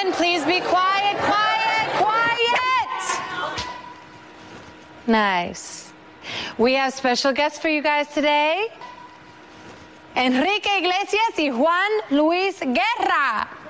Gentlemen, please be quiet, quiet, quiet. Nice. We have special guests for you guys today. Enrique Iglesias y Juan Luis Guerra.